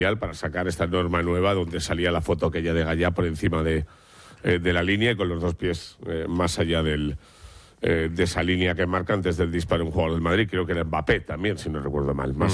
para sacar esta norma nueva donde salía la foto aquella de Gallá por encima de la línea y con los dos pies más allá de esa línea que marca antes del disparo un jugador del Madrid. Creo que era Mbappé también, si no recuerdo mal.